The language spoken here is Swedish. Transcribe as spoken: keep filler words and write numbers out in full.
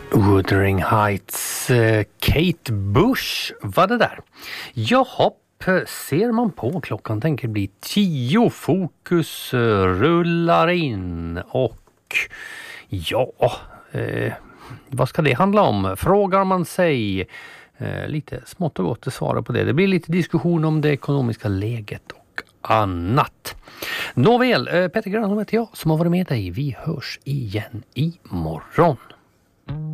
Wuthering Heights, eh, Kate Bush var det där. Jaha, ser man på klockan tänker det bli tio, fokus eh, rullar in och ja, eh, vad ska det handla om? Frågar man sig eh, lite smått och gott att svara på det. Det blir lite diskussion om det ekonomiska läget och annat. Nåväl, eh, Peter Granholm heter jag som har varit med dig. Vi hörs igen imorgon.